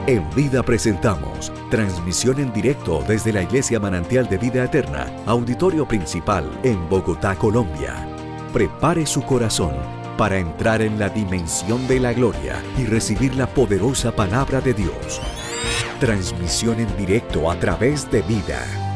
En Vida presentamos transmisión en directo desde la Iglesia Manantial de Vida Eterna, auditorio principal en Bogotá, Colombia. Prepare su corazón para entrar en la dimensión de la gloria y recibir la poderosa palabra de Dios. Transmisión en directo a través de Vida.